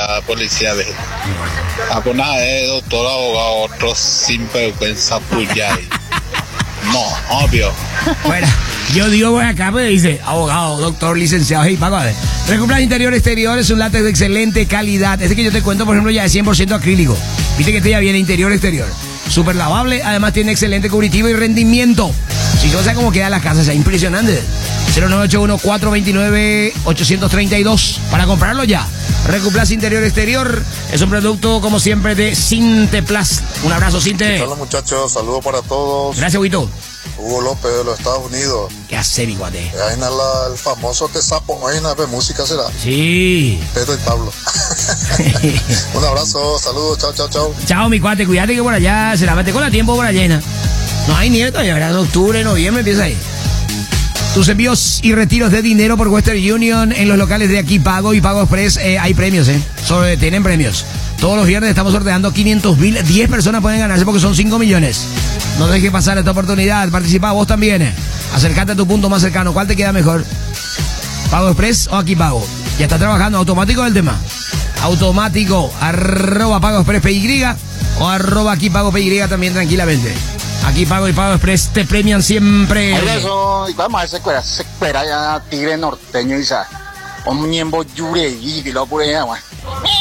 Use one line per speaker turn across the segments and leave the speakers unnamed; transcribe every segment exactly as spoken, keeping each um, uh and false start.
la policía de a poner eh, doctor abogado otro sin vergüenza puyay. No, obvio.
Bueno, yo digo por acá, pues dice abogado, doctor, licenciado, y pago. Recuplan interior exterior, es un látex de excelente calidad. Este que yo te cuento, por ejemplo, ya es cien por ciento acrílico. Viste que este ya viene interior exterior. Súper lavable, además tiene excelente cubritivo y rendimiento. Si no sé cómo queda la casa, es impresionante. cero nueve ocho uno, cuatro dos nueve, ocho tres dos para comprarlo ya. Recuplas interior exterior es un producto como siempre de Sinteplast. Un abrazo, Sinte.
Hola muchachos, saludos para todos.
Gracias, Huito.
Hugo López de los Estados Unidos.
¿Qué hace, mi guate?
Ahí en la, el famoso Tesapo, ahí en la música será.
Sí.
Pedro y Pablo. Un abrazo, saludos, chao, chao, chao.
Chao, mi cuate, cuídate que por allá se la mete con la tiempo por allá llena. No hay nieve todavía, ¿verdad? En octubre, noviembre empieza ahí. Tus envíos y retiros de dinero por Western Union en los locales de Aquí Pago y Pago Express, eh, hay premios, ¿eh? Sobre, tienen premios. Todos los viernes estamos sorteando quinientos mil, diez personas pueden ganarse porque son cinco millones. No dejes pasar esta oportunidad, participa vos también. Eh. Acércate a tu punto más cercano, ¿cuál te queda mejor? ¿Pago Express o Aquí Pago? Ya está trabajando, automático el tema. Automático, arroba Pago Express P Y o arroba Aquí Pago P Y también tranquilamente. Aquí Pago y Pago Express te premian siempre.
Eso, vamos a ver, se cuera, se cuera ya tigre norteño y sa. Un miembro yure y que lo pone ya, güey.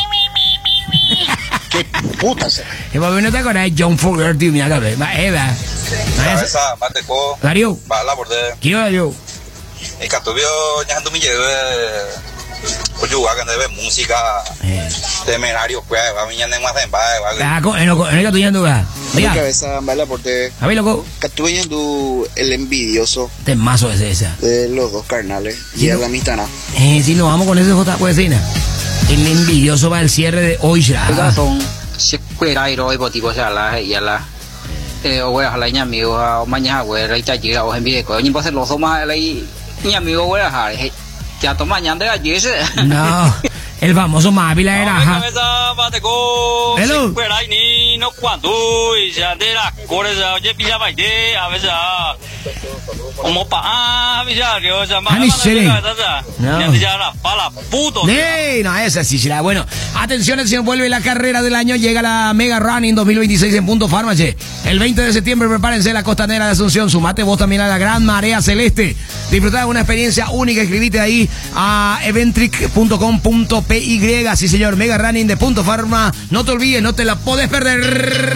Qué puta se.
Y por no te acuerdas de John Fogerty, mira que ve, Eva.
Cabeza, mateco.
Darío.
Va la borde.
¿Quién Darío?
El catubio ya ando mi lleve. Pues yo hagan de música. Temerario, pues, va mañana en más en va.
Ah, en lo en lo que tú ya
Mira. Cabeza, va la borde.
A ver, loco.
Catubio el envidioso.
Temazo es esa.
De los dos carnales. Y a la mitad.
Eh, si nos vamos con ese J, pues, Cina. El envidioso va al cierre de hoy ya.
Son se cuera y roy botico ya la y la eh o a la amigo a mañana güey ahí está llega o envíe con ni pasa los más ahí ni amigo güey a ya toma mañana de allí ese
no el famoso Mávila era ajá
hello cuera y ni no cuánto y ya de la corre ya ya pilla va de a veces como pa ya yo ya más no ya la pala puto
nee no esa sí será bueno. Atención, atención, vuelve la carrera del año, llega la Mega Running dos mil veintiséis en Punto Farmacy. El veinte de septiembre prepárense la Costanera de Asunción, sumate vos también a la Gran Marea Celeste. Disfrutad de una experiencia única, escribite ahí a eventric punto com punto p y, sí señor, Mega Running de Punto Farma. No te olvides, no te la podés perder.